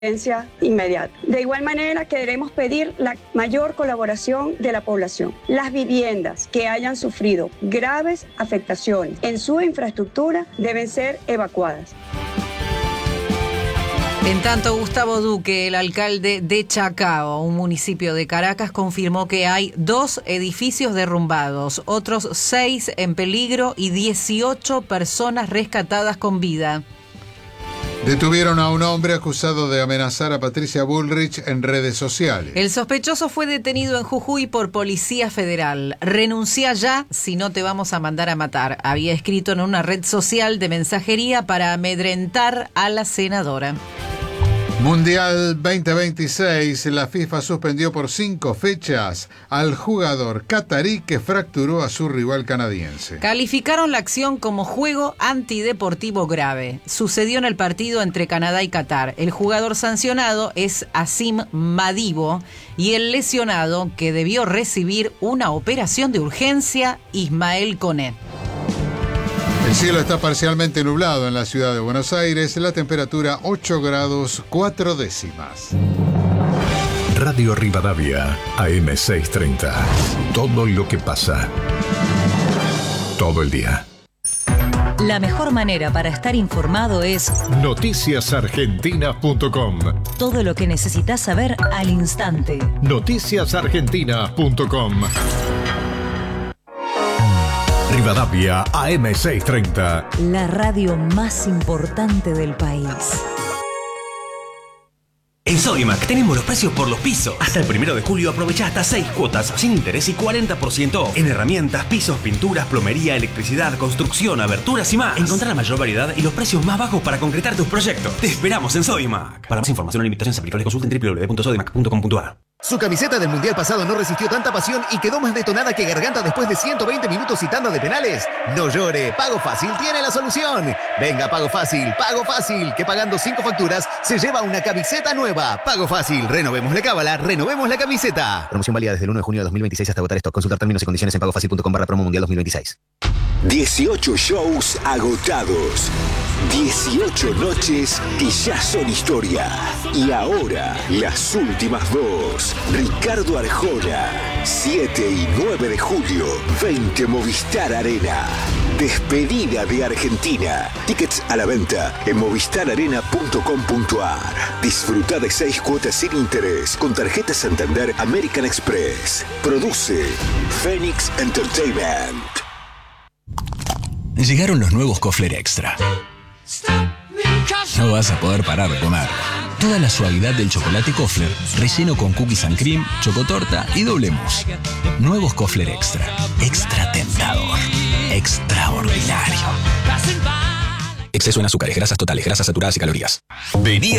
inmediata. De igual manera, queremos pedir la mayor colaboración de la población. Las viviendas que hayan sufrido graves afectaciones en su infraestructura deben ser evacuadas. En tanto, Gustavo Duque, el alcalde de Chacao, un municipio de Caracas, confirmó que hay 2 edificios derrumbados, otros 6 en peligro y 18 personas rescatadas con vida. Detuvieron a un hombre acusado de amenazar a Patricia Bullrich en redes sociales. El sospechoso fue detenido en Jujuy por Policía Federal. Renuncia ya, si no te vamos a mandar a matar. Había escrito en una red social de mensajería para amedrentar a la senadora. Mundial 2026, la FIFA suspendió por 5 fechas al jugador catarí que fracturó a su rival canadiense. Calificaron la acción como juego antideportivo grave. Sucedió en el partido entre Canadá y Qatar. El jugador sancionado es Asim Madibo y el lesionado, que debió recibir una operación de urgencia, Ismael Koné. El cielo está parcialmente nublado en la ciudad de Buenos Aires, la temperatura 8 grados 4 décimas. Radio Rivadavia, AM630. Todo lo que pasa. Todo el día. La mejor manera para estar informado es noticiasargentinas.com. Todo lo que necesitas saber al instante. Noticiasargentinas.com. Rivadavia AM630. La radio más importante del país. En Sodimac tenemos los precios por los pisos. Hasta el 1 de julio aprovecha hasta 6 cuotas sin interés y 40% en herramientas, pisos, pinturas, plomería, electricidad, construcción, aberturas y más. Encontrá la mayor variedad y los precios más bajos para concretar tus proyectos. Te esperamos en Sodimac. Para más información o limitaciones aplicables consulta en www.sodimac.com.ar. Su camiseta del Mundial pasado no resistió tanta pasión y quedó más detonada que Garganta después de 120 minutos y tanda de penales. No llore, Pago Fácil tiene la solución. Venga, Pago Fácil, que pagando 5 facturas se lleva una camiseta nueva. Pago Fácil, renovemos la cábala, renovemos la camiseta. Promoción válida desde el 1 de junio de 2026 hasta agotar stock. Consultar términos y condiciones en pagofacil.com/promo mundial 2026. 18 shows agotados. 18 noches que ya son historia. Y ahora, las últimas 2. Ricardo Arjona, 7 y 9 de julio, 20 Movistar Arena. Despedida de Argentina. Tickets a la venta en movistararena.com.ar. Disfruta de 6 cuotas sin interés con tarjeta Santander American Express. Produce Phoenix Entertainment. Llegaron los nuevos Kofler Extra. No vas a poder parar de comer. Toda la suavidad del chocolate Kofler, relleno con cookies and cream, chocotorta y doble mousse. Nuevos Kofler Extra. Extra tentador. Extraordinario. Exceso en azúcares, grasas totales, grasas saturadas y calorías. Vení